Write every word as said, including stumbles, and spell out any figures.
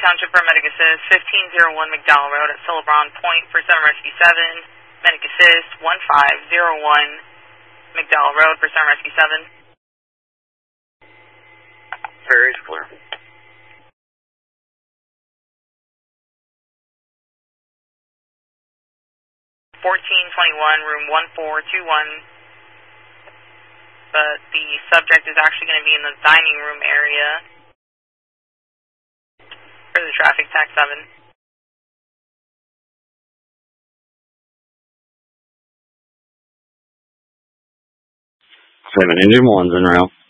Township for Medic Assist, fifteen oh one McDowell Road at Silebron Point for seven Rescue seven. Medic Assist, one five oh one McDowell Road for seven Rescue seven. Ferry's clear. fourteen twenty-one, room one four two one. But the subject is actually going to be in the dining room area for the traffic tax seven. Seven engine one's en route.